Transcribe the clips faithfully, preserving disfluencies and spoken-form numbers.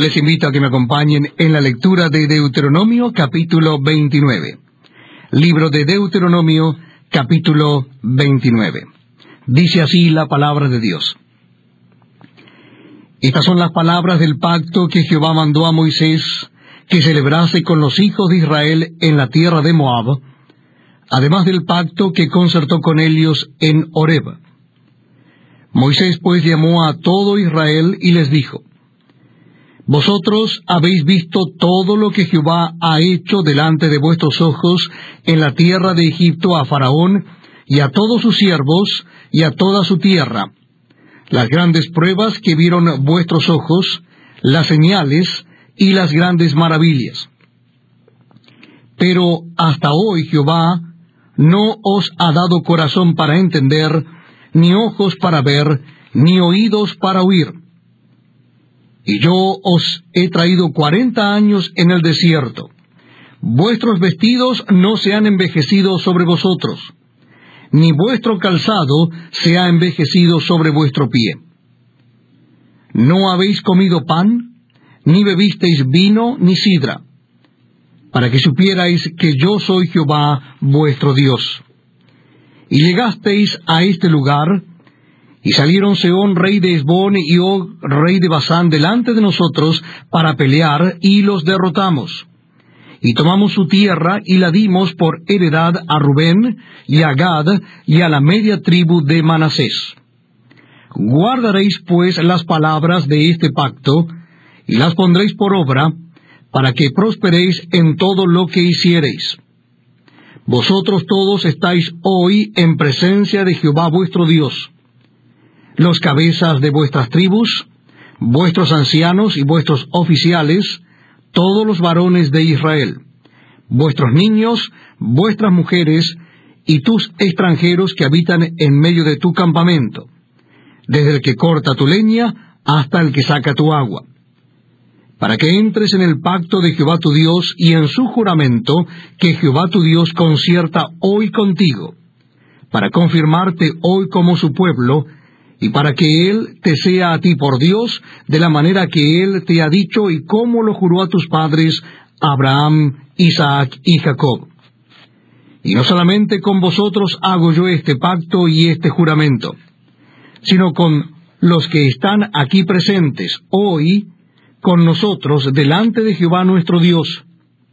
Les invito a que me acompañen en la lectura de Deuteronomio capítulo veintinueve. Libro de Deuteronomio capítulo veintinueve. Dice así la palabra de Dios. Estas son las palabras del pacto que Jehová mandó a Moisés que celebrase con los hijos de Israel en la tierra de Moab, además del pacto que concertó con ellos en Horeb. Moisés pues llamó a todo Israel y les dijo: Vosotros habéis visto todo lo que Jehová ha hecho delante de vuestros ojos en la tierra de Egipto a Faraón y a todos sus siervos y a toda su tierra, las grandes pruebas que vieron vuestros ojos, las señales y las grandes maravillas. Pero hasta hoy Jehová no os ha dado corazón para entender, ni ojos para ver, ni oídos para oír. Y yo os he traído cuarenta años en el desierto. Vuestros vestidos no se han envejecido sobre vosotros, ni vuestro calzado se ha envejecido sobre vuestro pie. No habéis comido pan, ni bebisteis vino, ni sidra, para que supierais que yo soy Jehová vuestro Dios. Y llegasteis a este lugar, y salieron Sehón, rey de Hesbón, y Og, rey de Basán, delante de nosotros para pelear, y los derrotamos. Y tomamos su tierra, y la dimos por heredad a Rubén, y a Gad, y a la media tribu de Manasés. Guardaréis pues las palabras de este pacto, y las pondréis por obra, para que prosperéis en todo lo que hiciereis. Vosotros todos estáis hoy en presencia de Jehová vuestro Dios, los cabezas de vuestras tribus, vuestros ancianos y vuestros oficiales, todos los varones de Israel, vuestros niños, vuestras mujeres, y tus extranjeros que habitan en medio de tu campamento, desde el que corta tu leña hasta el que saca tu agua, para que entres en el pacto de Jehová tu Dios y en su juramento que Jehová tu Dios concierta hoy contigo, para confirmarte hoy como su pueblo, y para que Él te sea a ti por Dios, de la manera que Él te ha dicho y como lo juró a tus padres, Abraham, Isaac y Jacob. Y no solamente con vosotros hago yo este pacto y este juramento, sino con los que están aquí presentes hoy, con nosotros delante de Jehová nuestro Dios,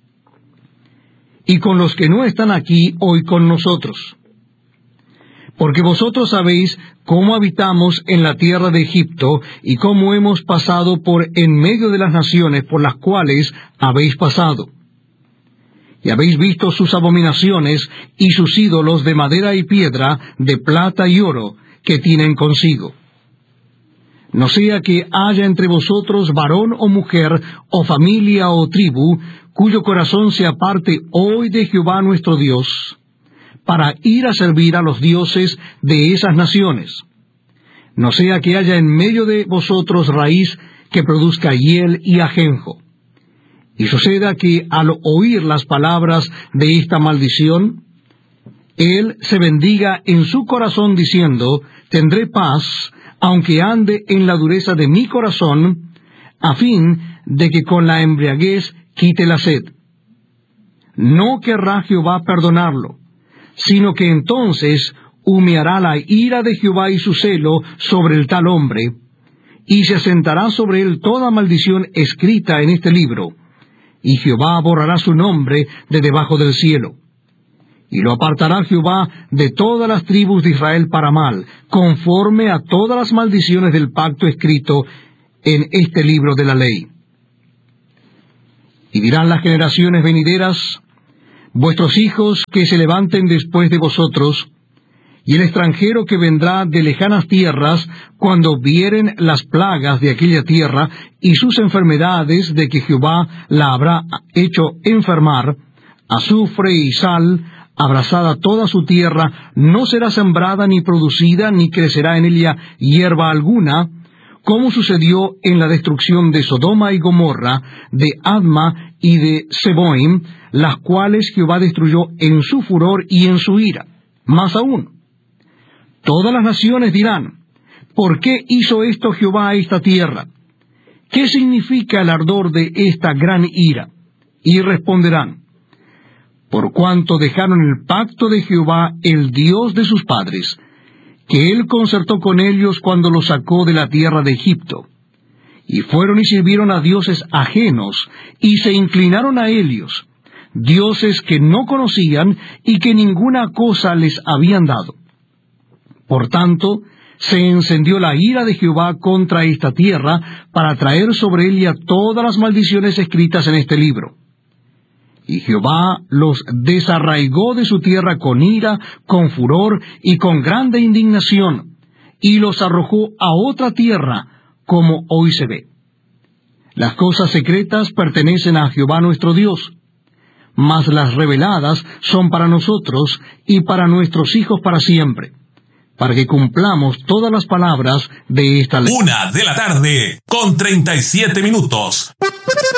y con los que no están aquí hoy con nosotros. Porque vosotros sabéis cómo habitamos en la tierra de Egipto, y cómo hemos pasado por en medio de las naciones por las cuales habéis pasado. Y habéis visto sus abominaciones y sus ídolos de madera y piedra, de plata y oro, que tienen consigo. No sea que haya entre vosotros varón o mujer, o familia o tribu, cuyo corazón se aparte hoy de Jehová nuestro Dios, para ir a servir a los dioses de esas naciones. No sea que haya en medio de vosotros raíz que produzca hiel y ajenjo. Y suceda que al oír las palabras de esta maldición, él se bendiga en su corazón diciendo: tendré paz, aunque ande en la dureza de mi corazón, a fin de que con la embriaguez quite la sed. No querrá Jehová perdonarlo, sino que entonces humeará la ira de Jehová y su celo sobre el tal hombre, y se asentará sobre él toda maldición escrita en este libro, y Jehová borrará su nombre de debajo del cielo. Y lo apartará Jehová de todas las tribus de Israel para mal, conforme a todas las maldiciones del pacto escrito en este libro de la ley. Y dirán las generaciones venideras: vuestros hijos que se levanten después de vosotros, y el extranjero que vendrá de lejanas tierras, cuando vieren las plagas de aquella tierra y sus enfermedades de que Jehová la habrá hecho enfermar, azufre y sal, abrasada toda su tierra, no será sembrada ni producida, ni crecerá en ella hierba alguna, como sucedió en la destrucción de Sodoma y Gomorra, de Adma y de Seboim, las cuales Jehová destruyó en su furor y en su ira. Más aún, todas las naciones dirán: ¿por qué hizo esto Jehová a esta tierra? ¿qué significa el ardor de esta gran ira? Y responderán: por cuanto dejaron el pacto de Jehová, el Dios de sus padres, que él concertó con ellos cuando los sacó de la tierra de Egipto, y fueron y sirvieron a dioses ajenos, y se inclinaron a ellos, dioses que no conocían y que ninguna cosa les habían dado. Por tanto, se encendió la ira de Jehová contra esta tierra, para traer sobre ella todas las maldiciones escritas en este libro. Y Jehová los desarraigó de su tierra con ira, con furor y con grande indignación, y los arrojó a otra tierra, como hoy se ve. Las cosas secretas pertenecen a Jehová nuestro Dios, mas las reveladas son para nosotros y para nuestros hijos para siempre, para que cumplamos todas las palabras de esta ley. Una de la tarde, con treinta y siete minutos.